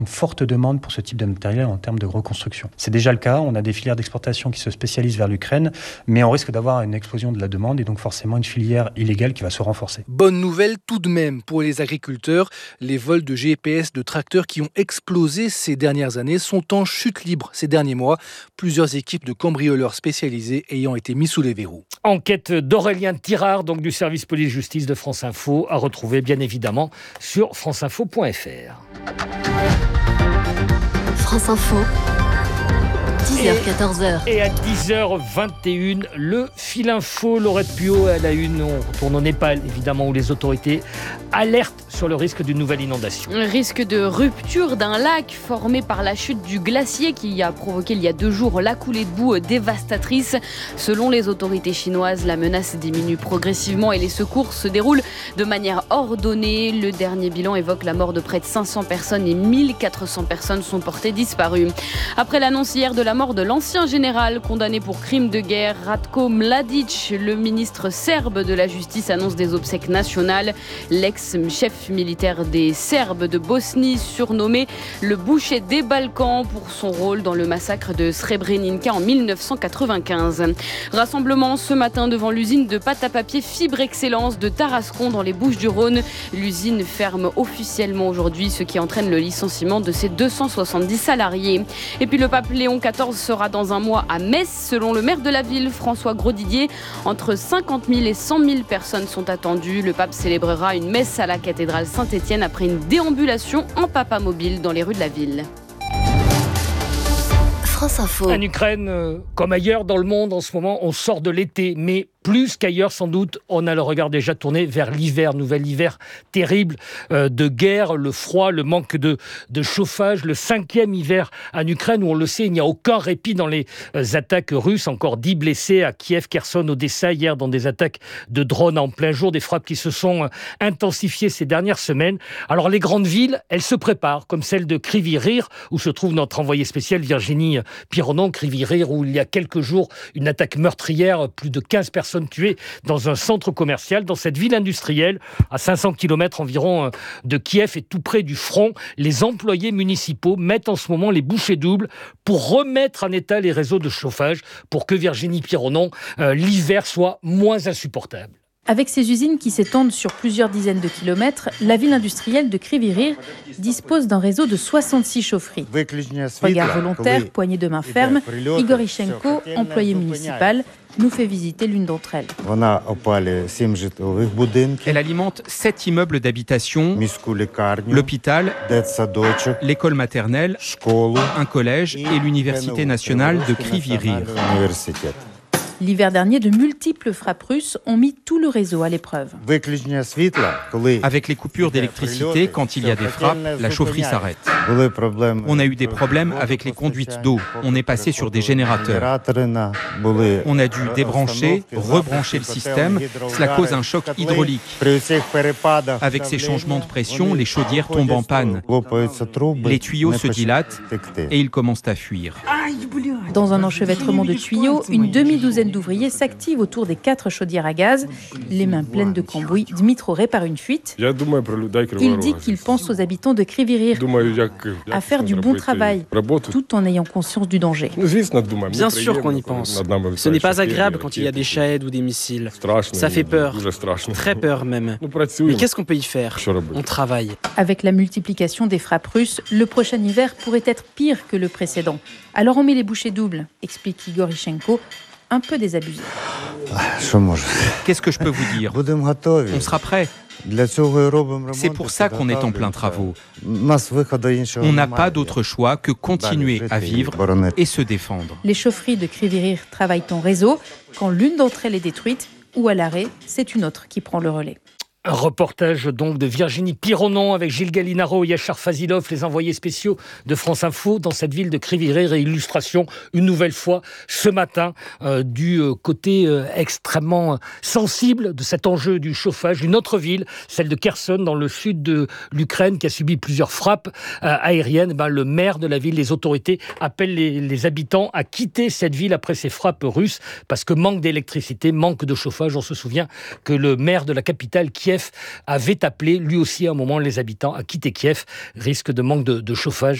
une forte demande pour ce type de matériel en termes de reconstruction. C'est déjà le cas, on a des filières d'exportation qui se spécialisent vers l'Ukraine, mais on risque d'avoir une explosion de la demande et donc forcément une filière illégale qui va se renforcer. Bonne nouvelle tout de même pour les agriculteurs. Les vols de GPS de tracteurs qui ont explosé ces dernières années sont en chute libre ces derniers mois. Plusieurs équipes de cambrioleurs spécialisés ayant été mis sous les verrous. Enquête d'Aurélien Tirard, donc du service police-justice de France Info, à retrouver bien évidemment sur franceinfo.fr. France Info, 10h-14h. Et à 10h21, le fil info, Laurette Puot à la une. On retourne au Népal, évidemment, où les autorités alertent sur le risque d'une nouvelle inondation. Un risque de rupture d'un lac formé par la chute du glacier qui a provoqué il y a 2 jours la coulée de boue dévastatrice. Selon les autorités chinoises, la menace diminue progressivement et les secours se déroulent de manière ordonnée. Le dernier bilan évoque la mort de près de 500 personnes et 1400 personnes sont portées disparues. Après l'annonce hier de la mort de l'ancien général condamné pour crime de guerre, Ratko Mladic, le ministre serbe de la Justice annonce des obsèques nationales. L'ex-chef militaire des Serbes de Bosnie, surnommé le boucher des Balkans pour son rôle dans le massacre de Srebrenica en 1995. Rassemblement ce matin devant l'usine de pâte à papier Fibre Excellence de Tarascon dans les Bouches-du-Rhône. L'usine ferme officiellement aujourd'hui, ce qui entraîne le licenciement de ses 270 salariés. Et puis le pape Léon XIV sera dans un mois à Metz. Selon le maire de la ville, François Grosdidier, entre 50 000 et 100 000 personnes sont attendues. Le pape célébrera une messe à la cathédrale Saint-Étienne après une déambulation en papa mobile dans les rues de la ville. France Info. En Ukraine, comme ailleurs dans le monde en ce moment, on sort de l'été, mais plus qu'ailleurs sans doute, on a le regard déjà tourné vers l'hiver, nouvel hiver terrible de guerre, le froid, le manque de chauffage, le 5e hiver en Ukraine où on le sait, il n'y a aucun répit dans les attaques russes, encore 10 blessés à Kiev, Kherson, Odessa hier dans des attaques de drones en plein jour, des frappes qui se sont intensifiées ces dernières semaines. Alors les grandes villes, elles se préparent, comme celle de Kryvyi Rih où se trouve notre envoyée spéciale Virginie Pironon, Kryvyi Rih où il y a quelques jours une attaque meurtrière, plus de 15 personnes tuées dans un centre commercial, dans cette ville industrielle, à 500 km environ de Kiev et tout près du front. Les employés municipaux mettent en ce moment les bouchées doubles pour remettre en état les réseaux de chauffage pour que Virginie Pironon, l'hiver soit moins insupportable. Avec ses usines qui s'étendent sur plusieurs dizaines de kilomètres, la ville industrielle de Kryvyi Rih dispose d'un réseau de 66 chaufferies. Regard volontaire, poignée de main ferme, Igor Ishenko, employé municipal, nous fait visiter l'une d'entre elles. Elle alimente 7 immeubles d'habitation, l'hôpital, l'école maternelle, un collège et l'université nationale de Kryvyi Rih. L'hiver dernier, de multiples frappes russes ont mis tout le réseau à l'épreuve. Avec les coupures d'électricité, quand il y a des frappes, la chaufferie s'arrête. On a eu des problèmes avec les conduites d'eau. On est passé sur des générateurs. On a dû débrancher, rebrancher le système. Cela cause un choc hydraulique. Avec ces changements de pression, les chaudières tombent en panne. Les tuyaux se dilatent et ils commencent à fuir. Dans un enchevêtrement de tuyaux, une demi-douzaine d'ouvriers s'activent autour des 4 chaudières à gaz. Les mains pleines de cambouis, Dmitro répare une fuite. Il dit qu'il pense aux habitants de Kryvyi Rih, à faire du bon travail, tout en ayant conscience du danger. Bien sûr qu'on y pense. Ce n'est pas agréable quand il y a des shaheds ou des missiles. Ça fait peur, très peur même. Mais qu'est-ce qu'on peut y faire ? On travaille. Avec la multiplication des frappes russes, le prochain hiver pourrait être pire que le précédent. Alors on met les bouchées doubles, explique Igor Ishenko, un peu désabusé. Qu'est-ce que je peux vous dire ? On sera prêt. C'est pour ça qu'on est en plein travaux. On n'a pas d'autre choix que continuer à vivre et se défendre. Les chaufferies de Kryvyi Rih travaillent en réseau. Quand l'une d'entre elles est détruite ou à l'arrêt, c'est une autre qui prend le relais. Un reportage donc de Virginie Pironon avec Gilles Gallinaro et Yachar Fazilov, les envoyés spéciaux de France Info dans cette ville de Kryvyi Rih. Illustration une nouvelle fois ce matin du côté extrêmement sensible de cet enjeu du chauffage. Une autre ville, celle de Kherson dans le sud de l'Ukraine qui a subi plusieurs frappes aériennes. Le maire de la ville, les autorités appellent les habitants à quitter cette ville après ces frappes russes parce que manque d'électricité, manque de chauffage. On se souvient que le maire de la capitale Kiev Kiev avait appelé lui aussi à un moment les habitants à quitter Kiev, risque de manque de chauffage